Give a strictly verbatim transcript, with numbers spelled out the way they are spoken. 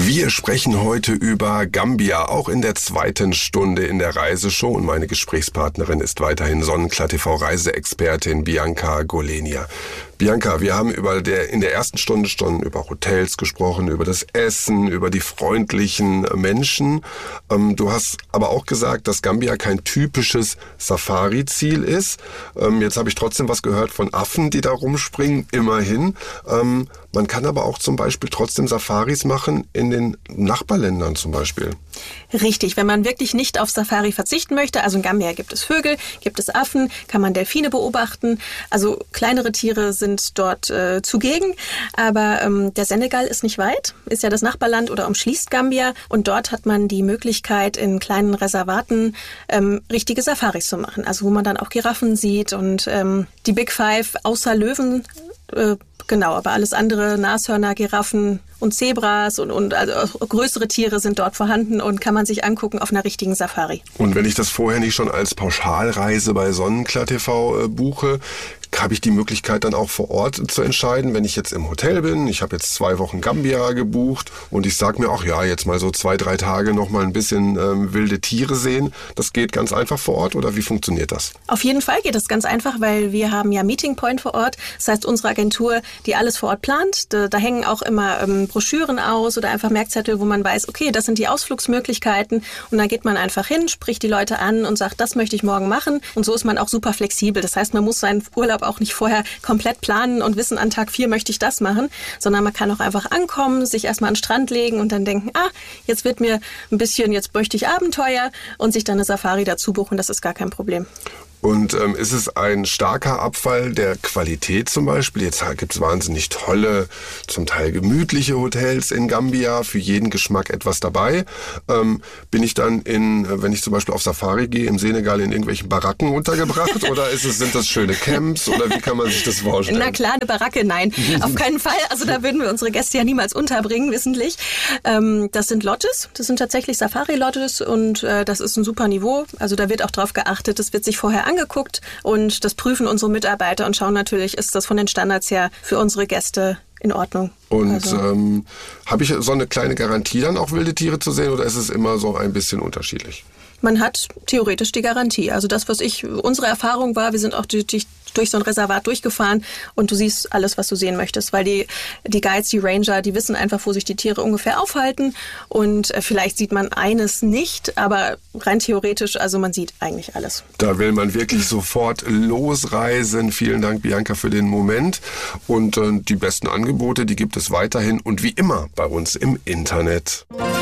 Wir sprechen heute über Gambia, auch in der zweiten Stunde in der Reiseshow. Und meine Gesprächspartnerin ist weiterhin Sonnenklar-T V-Reiseexpertin Bianca Golenia. Bianca, wir haben über der, in der ersten Stunde schon über Hotels gesprochen, über das Essen, über die freundlichen Menschen. Ähm, du hast aber auch gesagt, dass Gambia kein typisches Safari-Ziel ist. Ähm, jetzt habe ich trotzdem was gehört von Affen, die da rumspringen, immerhin. Ähm, man kann aber auch zum Beispiel trotzdem Safaris machen in den Nachbarländern zum Beispiel. Richtig, wenn man wirklich nicht auf Safari verzichten möchte, also in Gambia gibt es Vögel, gibt es Affen, kann man Delfine beobachten, also kleinere Tiere sind dort äh, zugegen, aber ähm, der Senegal ist nicht weit, ist ja das Nachbarland oder umschließt Gambia und dort hat man die Möglichkeit in kleinen Reservaten ähm, richtige Safaris zu machen, also wo man dann auch Giraffen sieht und ähm, die Big Five außer Löwen, äh, genau, aber alles andere, Nashörner, Giraffen und Zebras und, und also größere Tiere sind dort vorhanden und kann man sich angucken auf einer richtigen Safari. Und wenn ich das vorher nicht schon als Pauschalreise bei Sonnenklar-T V äh, buche, habe ich die Möglichkeit dann auch vor Ort zu entscheiden, wenn ich jetzt im Hotel bin, ich habe jetzt zwei Wochen Gambia gebucht und ich sage mir auch, ja, jetzt mal so zwei, drei Tage noch mal ein bisschen ähm, wilde Tiere sehen. Das geht ganz einfach vor Ort oder wie funktioniert das? Auf jeden Fall geht das ganz einfach, weil wir haben ja Meeting Point vor Ort. Das heißt, unsere Agentur, die alles vor Ort plant, da, da hängen auch immer ähm, Broschüren aus oder einfach Merkzettel, wo man weiß, okay, das sind die Ausflugsmöglichkeiten und dann geht man einfach hin, spricht die Leute an und sagt, das möchte ich morgen machen und so ist man auch super flexibel. Das heißt, man muss seinen Urlaub auch nicht vorher komplett planen und wissen, an Tag vier möchte ich das machen, sondern man kann auch einfach ankommen, sich erstmal an den Strand legen und dann denken, ah, jetzt wird mir ein bisschen, jetzt möchte ich Abenteuer und sich dann eine Safari dazu buchen, das ist gar kein Problem. Und ähm, ist es ein starker Abfall der Qualität zum Beispiel? Jetzt gibt es wahnsinnig tolle, zum Teil gemütliche Hotels in Gambia, für jeden Geschmack etwas dabei. Ähm, bin ich dann, in, wenn ich zum Beispiel auf Safari gehe, im Senegal in irgendwelchen Baracken untergebracht? Oder ist es, sind das schöne Camps? Oder wie kann man sich das vorstellen? Na klar, eine Baracke, nein, auf keinen Fall. Also da würden wir unsere Gäste ja niemals unterbringen, wissentlich. Ähm, das sind Lodges, das sind tatsächlich Safari-Lodges und äh, das ist ein super Niveau. Also da wird auch drauf geachtet, das wird sich vorher angeguckt und das prüfen unsere Mitarbeiter und schauen natürlich, ist das von den Standards her für unsere Gäste in Ordnung. Und also. ähm, habe ich so eine kleine Garantie dann auch wilde Tiere zu sehen oder ist es immer so ein bisschen unterschiedlich? Man hat theoretisch die Garantie. Also das, was ich, unsere Erfahrung war, wir sind auch durch, durch so ein Reservat durchgefahren und du siehst alles, was du sehen möchtest, weil die, die Guides, die Ranger, die wissen einfach, wo sich die Tiere ungefähr aufhalten und vielleicht sieht man eines nicht, aber rein theoretisch, also man sieht eigentlich alles. Da will man wirklich sofort losreisen. Vielen Dank, Bianca, für den Moment und äh, die besten Angebote, die gibt es weiterhin und wie immer bei uns im Internet.